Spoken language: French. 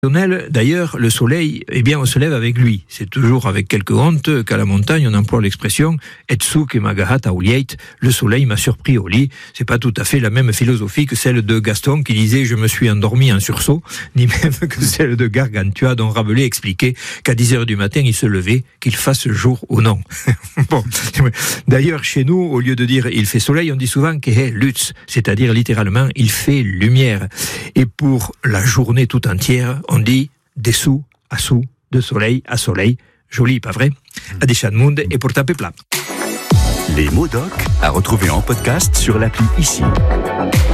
D'ailleurs, le soleil, on se lève avec lui. C'est toujours avec quelque honte qu'à la montagne, on emploie l'expression « Etsuk magahata ulieit », le soleil m'a surpris au lit. C'est pas tout à fait la même philosophie que celle de Gaston qui disait « Je me suis endormi en sursaut », ni même que celle de Gargantua dont Rabelais expliquait qu'à 10h du matin, il se levait, qu'il fasse jour ou non. Bon. D'ailleurs, chez nous, au lieu de dire « il fait soleil », on dit souvent « kehe lutz », c'est-à-dire littéralement « il fait lumière ». Et pour la journée tout entière, on dit dessous à sous, de soleil à soleil. Joli, pas vrai? À des Monde et pour taper plat. Les mots doc à retrouver en podcast sur l'appli Ici.